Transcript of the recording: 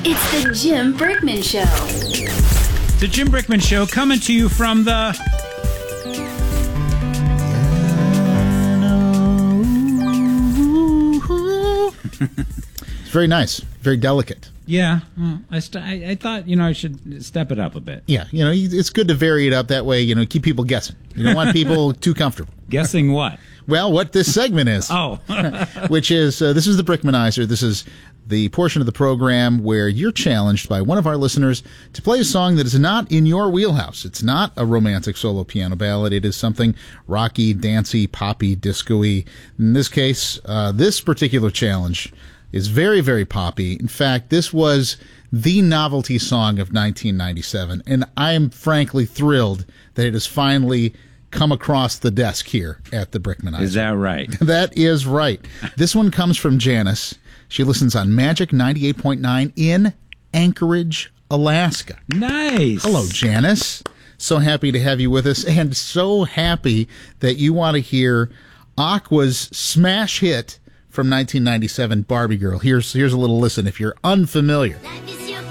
It's the Jim Brickman Show. The Jim Brickman Show coming to you from the... It's very nice, very delicate. Yeah, well, I thought, I should step it up a bit. Yeah, it's good to vary it up that way, keep people guessing. You don't want people too comfortable. Guessing what? Well, what this segment is. Oh. Which is, this is the Brickmanizer. This is the portion of the program where you're challenged by one of our listeners to play a song that is not in your wheelhouse. It's not a romantic solo piano ballad. It is something rocky, dancey, poppy, disco-y. In this case, this particular challenge is very, very poppy. In fact, this was the novelty song of 1997, and I am frankly thrilled that it has finally come across the desk here at the Brickmanizer. Is that right? That is right. This one comes from Janice. She listens on Magic 98.9 in Anchorage, Alaska. Nice. Hello, Janice. So happy to have you with us, and so happy that you want to hear Aqua's smash hit from 1997, Barbie Girl. Here's a little listen if you're unfamiliar. Life is